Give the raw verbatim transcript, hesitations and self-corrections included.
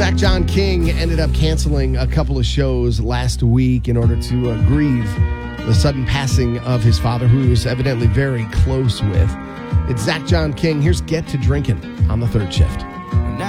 Zach John King ended up canceling a couple of shows last week in order to uh, grieve the sudden passing of his father, who he was evidently very close with. It's Zach John King. Here's Get to Drinking on the Third Shift.